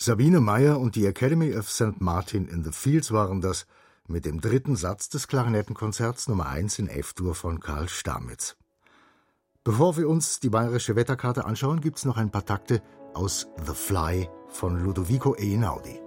Sabine Meyer und die Academy of St. Martin in the Fields waren das mit dem dritten Satz des Klarinettenkonzerts Nummer 1 in F-Dur von Karl Stamitz. Bevor wir uns die bayerische Wetterkarte anschauen, gibt's noch ein paar Takte aus The Fly von Ludovico Einaudi.